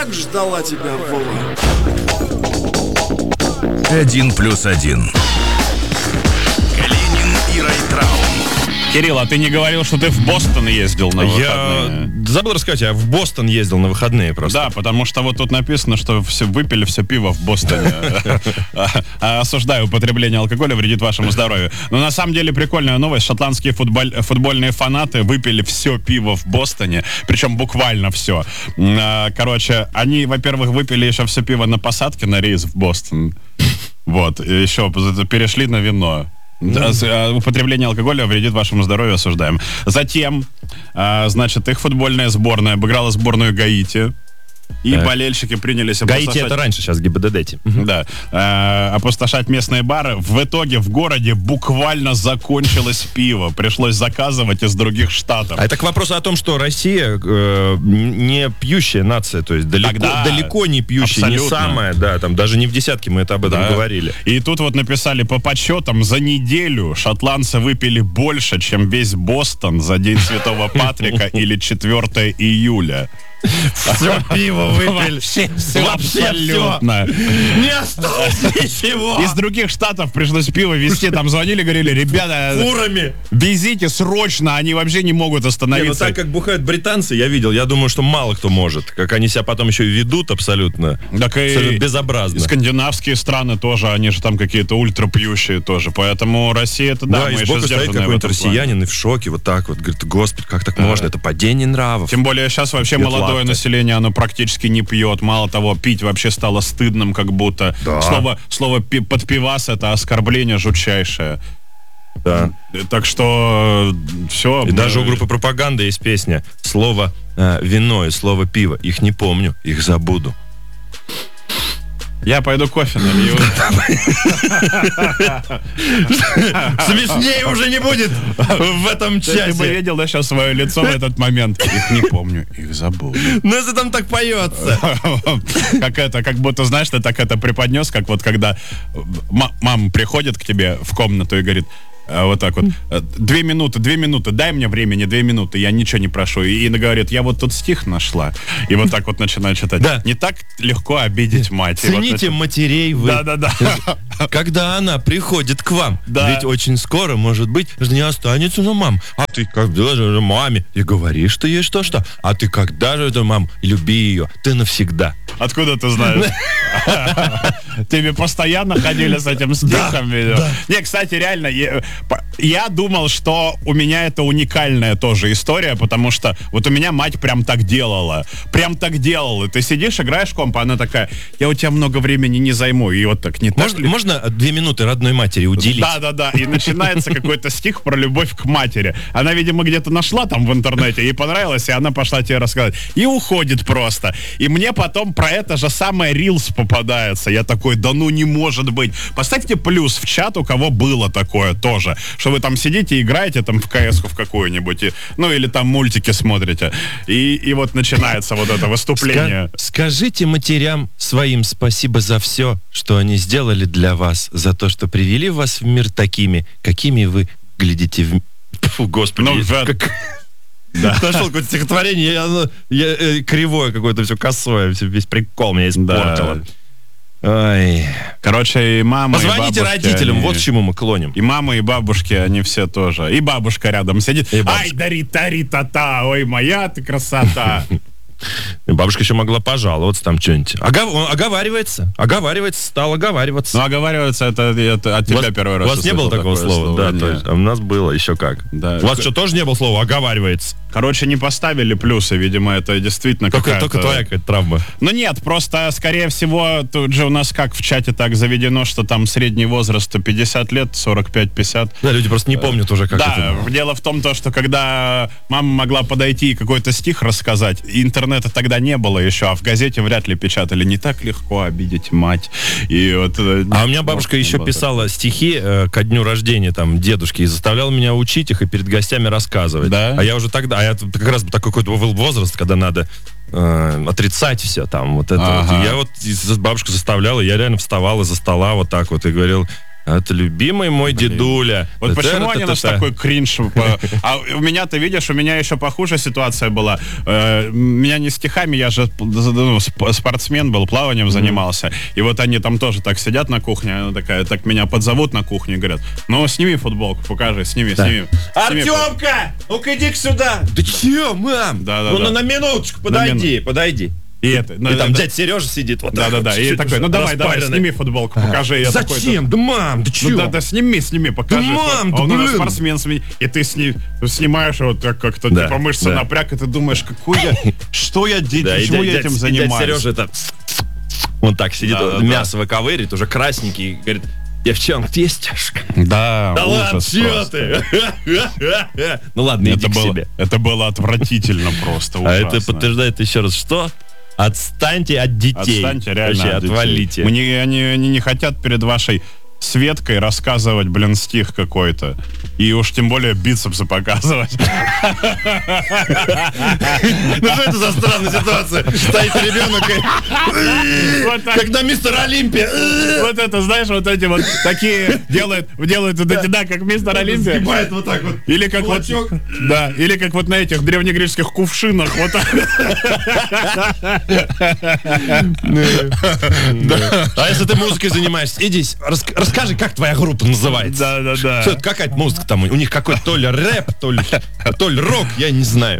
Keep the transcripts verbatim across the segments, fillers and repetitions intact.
так ждала тебя, Вова. Один плюс один. Калинин и Райтрау. Кирилл, а ты не говорил, что ты в Бостон ездил на выходные? Я забыл рассказать, я в Бостон ездил на выходные просто. Да, потому что вот тут написано, что все выпили все пиво в Бостоне. Осуждаю употребление алкоголя, вредит вашему здоровью. Но на самом деле прикольная новость. Шотландские футбольные фанаты выпили все пиво в Бостоне. Причем буквально все. Короче, они, во-первых, выпили еще все пиво на посадке на рейс в Бостон. Вот, еще перешли на вино. Да. Употребление алкоголя вредит вашему здоровью, осуждаем. Затем, значит, их футбольная сборная обыграла сборную Гаити. И так. болельщики принялись опустошать... Гаити это раньше, сейчас ГИБДД. Да. Э, опустошать местные бары. В итоге в городе буквально закончилось пиво. Пришлось заказывать из других штатов. А это к вопросу о том, что Россия э, не пьющая нация, то есть далеко, Тогда далеко не пьющая, абсолютно. Не самая, да, там даже не в десятке мы это об этом да. говорили. И тут вот написали по подсчетам, за неделю шотландцы выпили больше, чем весь Бостон за День Святого Патрика или четвёртого июля. Все пиво выпили. Вообще, все, абсолютно. Не осталось ничего. Из других штатов пришлось пиво везти. Там звонили, говорили, ребята, фурами везите срочно, они вообще не могут остановиться. Не, ну так как бухают британцы, я видел, я думаю, что мало кто может. Как они себя потом еще и ведут абсолютно, так абсолютно и безобразно. Скандинавские страны тоже, они же там какие-то ультрапьющие тоже. Поэтому Россия это да, да, мы и сбоку стоит какой-то россиянин и в шоке, вот так вот, говорит, господи, как так можно, это падение нравов. Тем более сейчас вообще молодое население, оно практически не пьет. Мало того, пить вообще стало стыдным, как будто. Да. Слово, слово пи- подпивас — это оскорбление жутчайшее. Да. Так что все. И мы... даже у группы пропаганды есть песня. Слово э, вино и слово пиво. Их не помню, их забуду. Я пойду кофе налью. Смешнее уже не будет в этом часе. Ты бы видел, да, сейчас свое лицо в этот момент. Их не помню, их забыл. Ну, если там так поется. Как это, как будто, знаешь, ты так это преподнес, как вот когда мама приходит к тебе в комнату и говорит, вот так вот, две минуты, две минуты, дай мне времени, две минуты, я ничего не прошу. И Инна говорит, я вот тут стих нашла. И вот так вот начинает читать. Да. Не так легко обидеть мать. Цените вот матерей вы. Да-да-да. Когда она приходит к вам. Да. Ведь очень скоро, может быть, не останется, ну, мам. А ты когда же маме? И говори, что есть что-что. А ты когда же это, мам? Люби ее. Ты навсегда. Откуда ты знаешь? Тебе постоянно ходили с этим стихом? Не, кстати, реально, я думал, что у меня это уникальная тоже история, потому что вот у меня мать прям так делала. Прям так делала. Ты сидишь, играешь в комп, а она такая, я у тебя много времени не займу. И вот так не так. Можно две минуты родной матери уделить? Да-да-да. И начинается какой-то стих про любовь к матери. Она, видимо, где-то нашла там в интернете, ей понравилось, и она пошла тебе рассказать. И уходит просто. И мне потом про это же самое рилс попадается. Я такой, да ну не может быть. Поставьте плюс в чат, у кого было такое тоже. Что вы там сидите и играете там в КС-ку в какую-нибудь. И, ну или там мультики смотрите. И, и вот начинается вот это выступление. Ска- скажите матерям своим спасибо за все, что они сделали для вас. За то, что привели вас в мир такими, какими вы глядите в... Фу, господи. Ну, в... как... Да. Нашел какое-то стихотворение, я, я, я, кривое какое-то, все косое, все, весь прикол меня испортило. Да. Ой. Короче, и мама, позвоните и бабушки, родителям, они... вот к чему мы клоним. И мама, и бабушки, они все тоже. И бабушка рядом сидит. Ай, дари-тари-та-та, ой, моя ты красота. Бабушка еще могла пожаловаться, там что-нибудь. Огов... Оговаривается. Оговаривается, стал оговариваться. Ну, оговаривается, это, это от тебя вас, первый раз. У вас не было такого слова? слова? Да, то есть, а у нас было еще как. Да. У вас что, тоже не было слова «оговаривается»? Короче, не поставили плюсы, видимо, это действительно только, какая-то... Только твоя какая-то травма. Ну нет, просто, скорее всего, тут же у нас как в чате так заведено, что там средний возраст пятьдесят лет, сорок пять пятьдесят. Да, люди просто не помнят уже, как да, это. Да, дело в том, то, что когда мама могла подойти и какой-то стих рассказать, интернета тогда не было еще, а в газете вряд ли печатали. Не так легко обидеть мать. И вот, а у меня бабушка еще было. Писала стихи э, ко дню рождения там дедушки и заставляла меня учить их и перед гостями рассказывать. Да? А я уже тогда, а я как раз такой какой-то был возраст, когда надо э, отрицать все там. Вот это ага. вот. И я вот бабушку заставляла, я реально вставал из-за стола вот так вот и говорил: Это любимый мой Блин. дедуля. Вот Та-та-та-та-та. почему они нас такой кринж... по- А у меня, ты видишь, у меня еще похуже ситуация была. Э, Меня не стихами, я же ну, сп- спортсмен был, плаванием занимался. И вот они там тоже так сидят на кухне, она такая, так меня подзовут на кухню и говорят, ну, сними футболку, покажи, сними, сними. сними футболку». Артемка, ну-ка иди сюда. Да че, мам? Да, да, ну, да. ну, на минуточку, подойди, подойди. И это, ну, И там да, дядя Сережа сидит вот так. Да-да-да, вот, и чуть-чуть такой, ну уже давай, давай, распаренный. сними футболку, покажи. И я такой, Зачем? Да, мам, да че? ну да, да, сними, сними, покажи. Да, мам, А да он у нас блин. спортсмен, сми- и ты сни- снимаешь его так как-то, Да, типа мышцы да. напряг, и ты думаешь, какой я, что я, де- Да, и почему дядя- я этим дядя- и занимаюсь? дядя Сережа это... Он так сидит, Да, вот, да, мясо выковырит, уже красненький, и говорит, девчонка, ты есть тяжко? Да, Да ладно, ужас чё просто. ты? Ну ладно, иди Это к было, себе. это было отвратительно просто, А ужасно. это подтверждает еще раз, что? Отстаньте от детей. Отстаньте реально Вообще, от детей. отвалите. Мне, они, они не хотят перед вашей Светкой рассказывать, блин, стих какой-то. И уж тем более бицепсы показывать. Ну что это за странная ситуация? Стоит ребенок и... Вот так. Как на мистер Олимпия. Вот это, знаешь, вот эти вот такие делают, делают вот эти, да, как мистер Олимпия. Сгибает вот так вот. Или как вот, кулачок. да, или как вот на этих древнегреческих кувшинах, вот так. А если ты музыкой занимаешься, иди, рас- расскажи, как твоя группа называется. Да, да, да. Что это, какая-то музыка там? У них какой-то то ли рэп, то ли, то ли рок, я не знаю.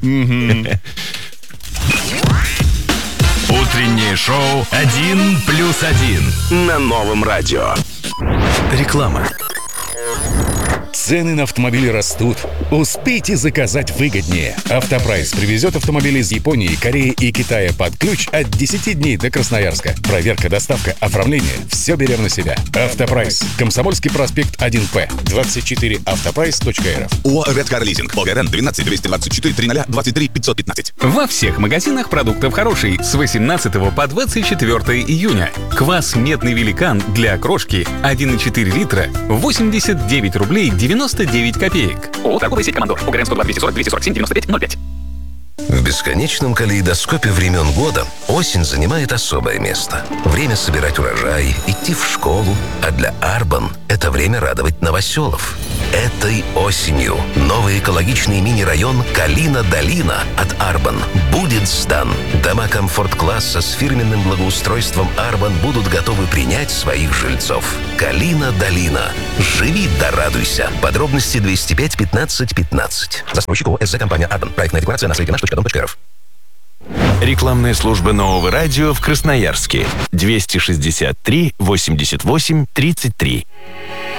Утреннее шоу «Один плюс один» На новом радио. Реклама. Цены на автомобили растут. Успейте заказать выгоднее. Автопрайс привезет автомобили из Японии, Кореи и Китая под ключ от десяти дней до Красноярска. Проверка, доставка, оформление – все берем на себя. Автопрайс. Комсомольский проспект один П. двадцать четыре автопрайс точка эр эф. ОАО «Редкар Лизинг». ОГРН двенадцать двести двадцать четыре тридцать двадцать три пятьсот пятнадцать. Во всех магазинах продуктов хороший с восемнадцатого по двадцать четвёртое июня. Квас «Медный великан» для окрошки один и четыре литра восемьдесят девять рублей девяносто девять копеек. ООО «Торговая сеть Командор». ОГРН сто два двести сорок двести сорок семь девяносто пять ноль пять. В бесконечном калейдоскопе времен года осень занимает особое место. Время собирать урожай, идти в школу, а для Арбан это время радовать новоселов. Этой осенью новый экологичный мини-район Калина-Долина от Арбан будет сдан. Дома комфорт-класса с фирменным благоустройством Арбан будут готовы принять своих жильцов. Калина-Долина. Живи да радуйся. Подробности двести пять пятнадцать пятнадцать. Застройщик ООО «СЗ Компания Арбан». Проектная декларация на сайте наш точка дом точка эр эф. Рекламная служба нового радио в Красноярске. двести шестьдесят три восемьдесят восемь тридцать три.